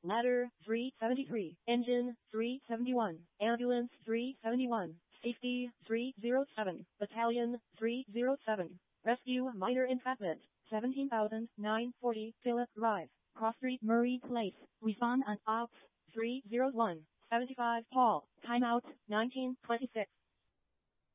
Ladder 373. Engine 371. Ambulance 371. Safety 307. Battalion 307. Rescue minor entrapment 17,940 Phillip Drive. Cross Street Murray Place. Respond on Ops 301. 75 Paul. Timeout 1926.